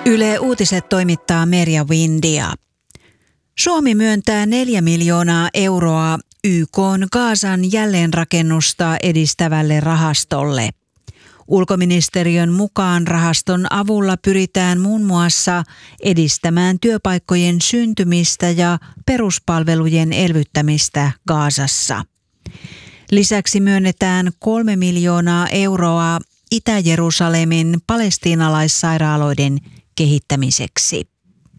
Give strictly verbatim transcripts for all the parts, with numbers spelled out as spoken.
Yle Uutiset toimittaa Merja Windia. Suomi myöntää neljä miljoonaa euroa Y K:n Gazan jälleenrakennusta edistävälle rahastolle. Ulkoministeriön mukaan rahaston avulla pyritään muun muassa edistämään työpaikkojen syntymistä ja peruspalvelujen elvyttämistä Gazassa. Lisäksi myönnetään kolme miljoonaa euroa Itä-Jerusalemin palestiinalaissairaaloiden kehittämiseksi.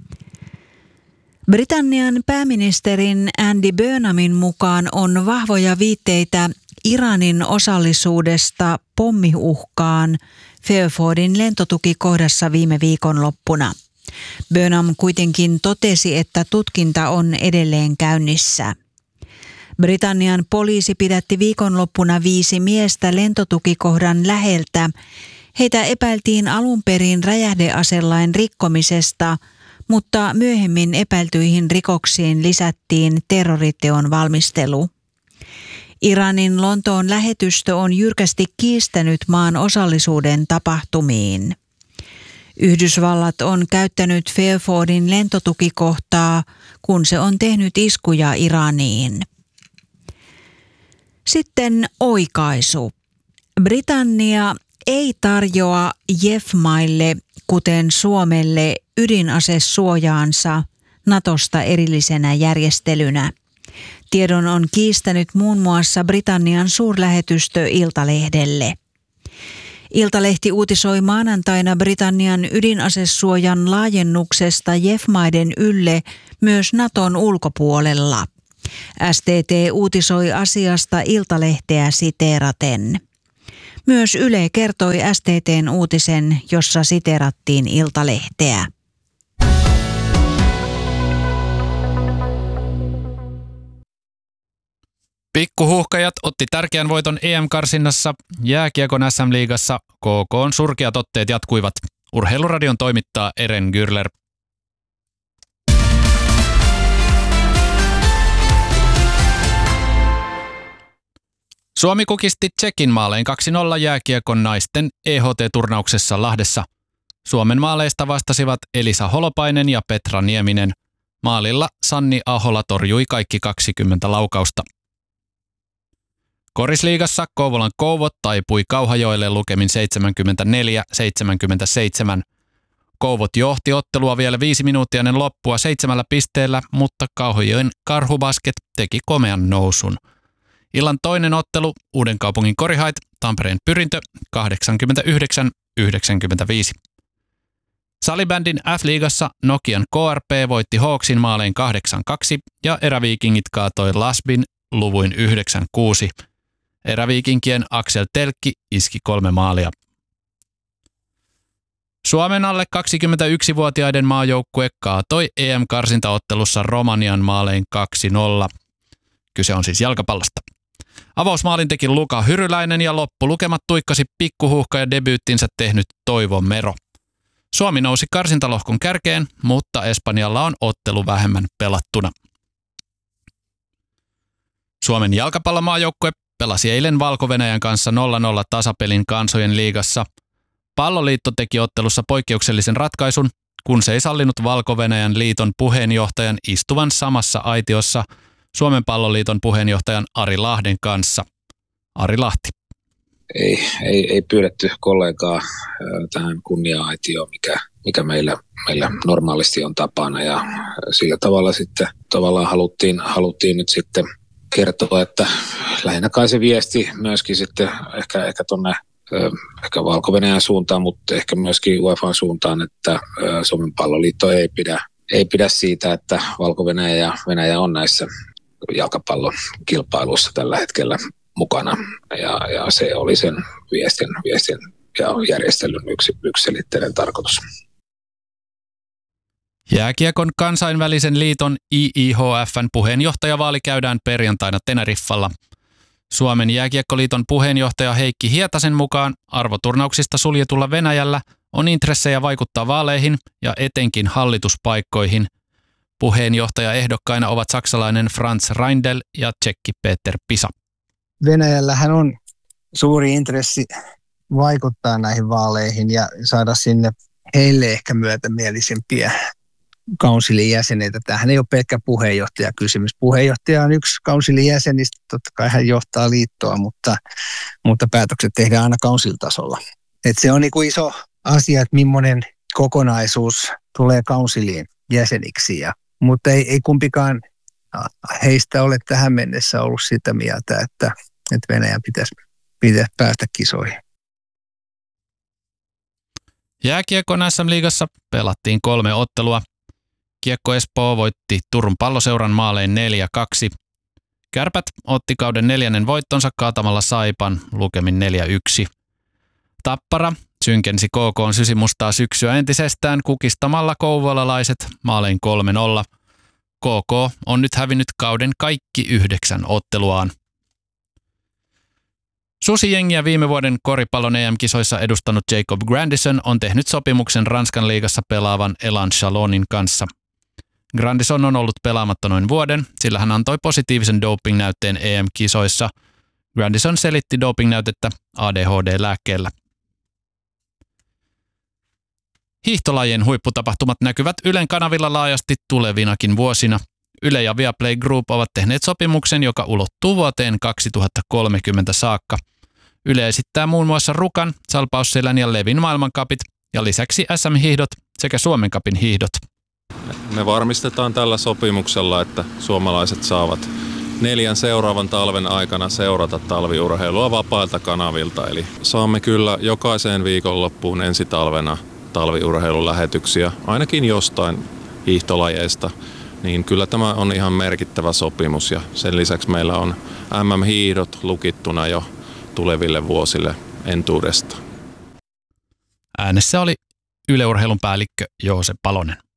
Britannian pääministerin Andy Burnhamin mukaan on vahvoja viitteitä Iranin osallisuudesta pommiuhkaan Fairfordin lentotukikohdassa viime viikonloppuna. Burnham kuitenkin totesi, että tutkinta on edelleen käynnissä. Britannian poliisi pidätti viikonloppuna viisi miestä lentotukikohdan läheltä. Heitä epäiltiin alun perin räjähdeaselain rikkomisesta, mutta myöhemmin epäiltyihin rikoksiin lisättiin terroriteon valmistelu. Iranin Lontoon lähetystö on jyrkästi kiistänyt maan osallisuuden tapahtumiin. Yhdysvallat on käyttänyt Fairfordin lentotukikohtaa, kun se on tehnyt iskuja Iraniin. Sitten oikaisu. Britannia ei tarjoa J E F-maille, kuten Suomelle, ydinasesuojaansa Natosta erillisenä järjestelynä. Tiedon on kiistänyt muun muassa Britannian suurlähetystö Iltalehdelle. Iltalehti uutisoi maanantaina Britannian ydinasesuojan laajennuksesta J E F-maiden ylle myös Naton ulkopuolella. S T T uutisoi asiasta Iltalehteä siteeraten. Myös Yle kertoi S T T:n uutisen, jossa siteerattiin Iltalehteä. Pikkuhuuhkajat otti tärkeän voiton E M-karsinnassa. Jääkiekon S M-liigassa K K:n surkeat otteet jatkuivat. Urheiluradion toimittaa Eren Gürler. Suomi kukisti Tšekin maalein kaksi nolla jääkiekon naisten E H T-turnauksessa Lahdessa. Suomen maaleista vastasivat Elisa Holopainen ja Petra Nieminen. Maalilla Sanni Ahola torjui kaikki kaksikymmentä laukausta. Korisliigassa Kouvolan Kouvot taipui Kauhajoelle lukemin seitsemänkymmentäneljä seitsemänkymmentäseitsemän. Kouvot johti ottelua vielä viisi minuuttia ennen loppua seitsemällä pisteellä, mutta Kauhajoen Karhubasket teki komean nousun. Illan toinen ottelu Uudenkaupungin Korihait, Tampereen Pyrintö kahdeksankymmentäyhdeksän yhdeksänkymmentäviisi. Salibändin F-liigassa Nokian K R P voitti Hawksin maalein kahdeksan kaksi ja Eräviikingit kaatoi Lasbin luvuin yhdeksän kuusi. Eräviikinkien Aksel Telkki iski kolme maalia. Suomen alle kaksikymmentäyksivuotiaiden maajoukkue kaatoi E M-karsintaottelussa Romanian maalein kaksi nolla. Kyse on siis jalkapallosta. Avausmaalin teki Luka Hyryläinen ja loppulukemat tuikkasi pikkuhuuhka ja debyyttinsä tehnyt Toivo Mero. Suomi nousi karsintalohkon kärkeen, mutta Espanjalla on ottelu vähemmän pelattuna. Suomen jalkapallomaajoukkue pelasi eilen Valko-Venäjän kanssa nolla nolla tasapelin Kansojen liigassa. Palloliitto teki ottelussa poikkeuksellisen ratkaisun, kun se ei sallinut Valko-Venäjän liiton puheenjohtajan istuvan samassa aitiossa Suomen palloliiton puheenjohtajan Ari Lahden kanssa. Ari Lahti. Ei, ei, ei pyydetty kollegaa tähän kunnia-aitioon, mikä, mikä meillä, meillä normaalisti on tapana. Ja sillä tavalla sitten tavallaan haluttiin, haluttiin nyt sitten kertoa, että lähinnä kai se viesti myöskin sitten ehkä, ehkä tuonne ehkä Valko-Venäjän suuntaan, mutta ehkä myöskin U E F A:n suuntaan, että Suomen palloliitto ei pidä, ei pidä siitä, että Valko-Venäjä ja Venäjä on näissä jalkapallon kilpailuissa tällä hetkellä mukana. Ja, ja se oli sen viestin, viestin ja järjestelyn yksi, yksiselitteinen tarkoitus. Jääkiekon kansainvälisen liiton I I H F:n puheenjohtajavaali käydään perjantaina Teneriffalla. Suomen jääkiekkoliiton puheenjohtaja Heikki Hietasen mukaan arvoturnauksista suljetulla Venäjällä on intressejä vaikuttaa vaaleihin ja etenkin hallituspaikkoihin. Puheenjohtajaehdokkaina ovat saksalainen Franz Reindl ja tšekki Peter Pisa. Venäjällähän on suuri intressi vaikuttaa näihin vaaleihin ja saada sinne heille ehkä myötämielisempiä kaunsilin jäseneitä. Tämähän ei ole pelkkä puheenjohtajakysymys. Puheenjohtaja on yksi kaunsilin jäsenistä, totta kai hän johtaa liittoa, mutta, mutta päätökset tehdään aina kaunsiltasolla. Et se on niin kuin iso asia, että millainen kokonaisuus tulee kaunsiliin jäseniksi, ja, mutta ei, ei kumpikaan heistä ole tähän mennessä ollut sitä mieltä, että, että Venäjän pitäisi, pitäisi päästä kisoihin. Jääkiekon äs äm-liigassa pelattiin kolme ottelua. Kiekko Espoo voitti Turun Palloseuran maalein neljä kaksi. Kärpät otti kauden neljännen voittonsa kaatamalla Saipan lukemin neljä yksi. Tappara synkensi K K:n sysimustaa syksyä entisestään kukistamalla kouvolalaiset maalein kolme nolla. K K on nyt hävinnyt kauden kaikki yhdeksän otteluaan. Susijengiä viime vuoden koripallon E M-kisoissa edustanut Jacob Grandison on tehnyt sopimuksen Ranskan liigassa pelaavan Elan Chalonin kanssa. Grandison on ollut pelaamatta noin vuoden, sillä hän antoi positiivisen doping-näytteen E M-kisoissa. Grandison selitti doping-näytettä A D H D-lääkkeellä. Hiihtolajien huipputapahtumat näkyvät Ylen kanavilla laajasti tulevinakin vuosina. Yle ja Viaplay Group ovat tehneet sopimuksen, joka ulottuu vuoteen kaksituhattakolmekymmentä saakka. Yle esittää muun muassa Rukan, Salpausselän ja Levin maailmankapit ja lisäksi äs äm-hiihdot sekä Suomen Cupin hiihdot. Me varmistetaan tällä sopimuksella, että suomalaiset saavat neljän seuraavan talven aikana seurata talviurheilua vapailta kanavilta. Eli saamme kyllä jokaiseen viikonloppuun ensi talvena talviurheilulähetyksiä, ainakin jostain hiihtolajeista. Niin kyllä tämä on ihan merkittävä sopimus ja sen lisäksi meillä on äm äm-hiihdot lukittuna jo tuleville vuosille entuudesta. Äänessä oli Yle Urheilun päällikkö Joose Palonen.